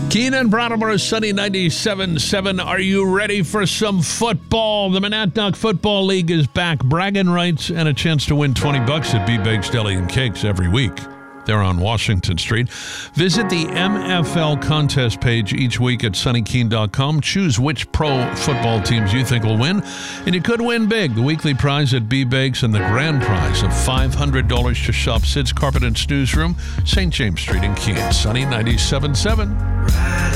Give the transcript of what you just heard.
Keene and Brattleboro, sunny 97.7. Are you ready for some football? The Monadnock Football League is back. Bragging rights and a chance to win $20 at B-Bakes Deli and Cakes every week. They're on Washington Street. Visit the MFL contest page each week at sunnykeene.com. Choose which pro football teams you think will win, and you could win big. The weekly prize at B-Bakes and the grand prize of $500 to shop Sid's Carpet and Snooze Room, St. James Street in Keene. Sunny 97.7.